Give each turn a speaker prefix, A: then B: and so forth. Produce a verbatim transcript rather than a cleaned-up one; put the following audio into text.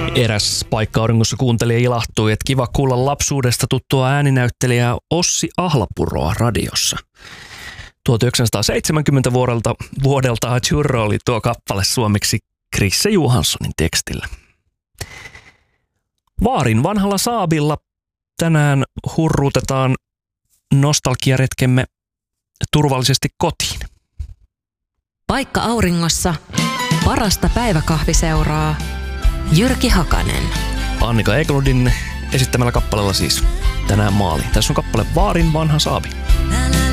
A: Eräs paikka auringossa kuuntelija ilahtui, että kiva kuulla lapsuudesta tuttua ääninäyttelijää Ossi Ahlapuroa radiossa. tuhatyhdeksänsataaseitsemänkymmentä vuodelta, vuodelta Azzurro oli tuo kappale suomeksi Chrisse Johanssonin tekstillä. Vaarin vanhalla Saabilla tänään hurruutetaan nostalgiaretkemme turvallisesti kotiin.
B: Paikka auringossa, parasta päiväkahviseuraa, Jyrki Hakanen.
A: Annika Eklundin esittämällä kappaleella siis tänään maaliin. Tässä on kappale Vaarin vanha Saabi.